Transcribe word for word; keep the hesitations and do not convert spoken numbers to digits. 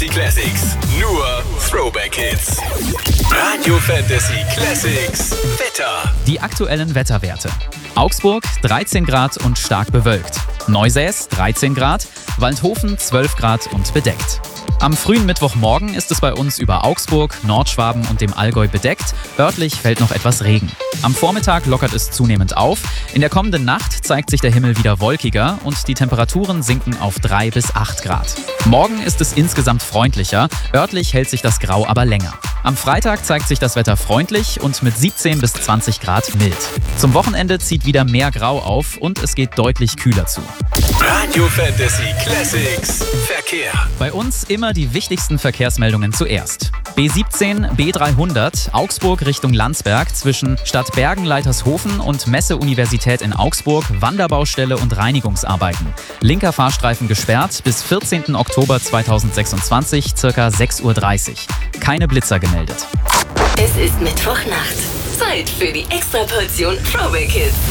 Fantasy Classics. Nur Throwback Hits. Radio Fantasy Classics. Wetter. Die aktuellen Wetterwerte. Augsburg dreizehn Grad und stark bewölkt. Neusäß dreizehn Grad, Waldhofen zwölf Grad und bedeckt. Am frühen Mittwochmorgen ist es bei uns über Augsburg, Nordschwaben und dem Allgäu bedeckt. Örtlich fällt noch etwas Regen. Am Vormittag lockert es zunehmend auf. In der kommenden Nacht zeigt sich der Himmel wieder wolkiger und die Temperaturen sinken auf drei bis acht Grad. Morgen ist es insgesamt freundlicher. Örtlich hält sich das Grau aber länger. Am Freitag zeigt sich das Wetter freundlich und mit siebzehn bis zwanzig Grad mild. Zum Wochenende zieht wieder mehr Grau auf und es geht deutlich kühler zu. Radio Fantasy Classics. Verkehr. Bei uns immer die wichtigsten Verkehrsmeldungen zuerst. B siebzehn, B dreihundert, Augsburg Richtung Landsberg zwischen Stadt Bergen-Leitershofen und Messe-Universität in Augsburg, Wanderbaustelle und Reinigungsarbeiten. Linker Fahrstreifen gesperrt bis vierzehnten Oktober zweitausendsechsundzwanzig, circa sechs Uhr dreißig. Keine Blitzer gemeldet. Es ist Mittwochnacht. Zeit für die Extraportion Throwback Hits.